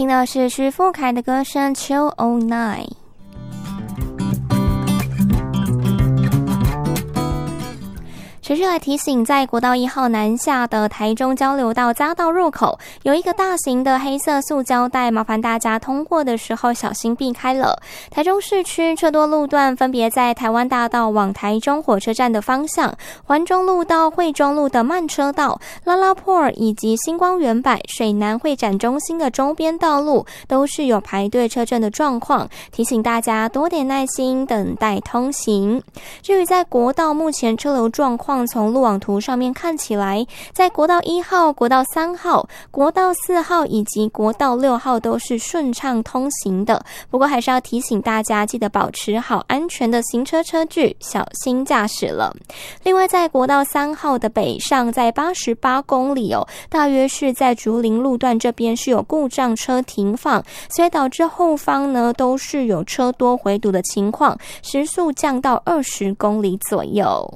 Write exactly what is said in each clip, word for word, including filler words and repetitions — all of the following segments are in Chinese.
听到是徐富凯的歌声 Chill All Night。持续来提醒，在国道一号南下的台中交流道匝道入口有一个大型的黑色塑胶袋，麻烦大家通过的时候小心避开了。台中市区车多路段分别在台湾大道往台中火车站的方向、环中路到惠中路的慢车道、拉拉坡以及星光园百、水南会展中心的周边道路都是有排队车阵的状况，提醒大家多点耐心等待通行。至于在国道目前车流状况，从路网图上面看起来，在国道一号、国道三号、国道四号以及国道六号都是顺畅通行的。不过还是要提醒大家，记得保持好安全的行车车距，小心驾驶了。另外，在国道三号的北上，在八十八公里哦，大约是在竹林路段这边是有故障车停放，所以导致后方呢都是有车多回堵的情况，时速降到二十公里左右。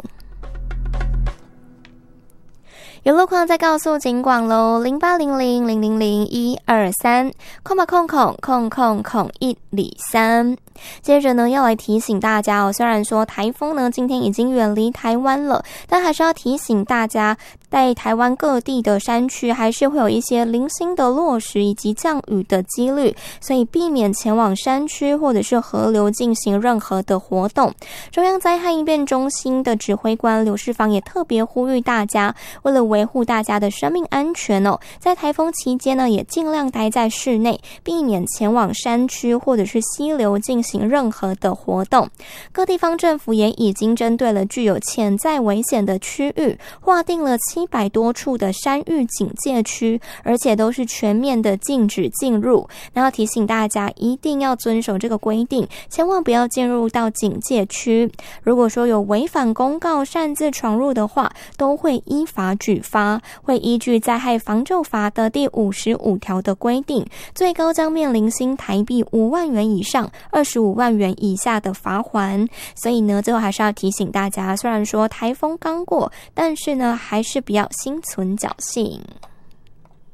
有路况再告诉警广喽，零八零零零零零一二三，空吧空空空空空一里三。接着呢，要来提醒大家哦，虽然说台风呢今天已经远离台湾了，但还是要提醒大家，在台湾各地的山区还是会有一些零星的落石以及降雨的几率，所以避免前往山区或者是河流进行任何的活动。中央灾害应变中心的指挥官刘世芳也特别呼吁大家，为了维护大家的生命安全哦，在台风期间呢，也尽量待在室内，避免前往山区或者是溪流进行任何的活动。各地方政府也已经针对了具有潜在危险的区域，划定了七百多处的山域警戒区，而且都是全面的禁止进入。然后提醒大家一定要遵守这个规定，千万不要进入到警戒区。如果说有违反公告擅自闯入的话，都会依法举发，会依据灾害防救法的第五十五条的规定，最高将面临新台币五万元以上二十五万元以下的罚锾。所以呢，最后还是要提醒大家，虽然说台风刚过，但是呢，还是不要心存侥幸。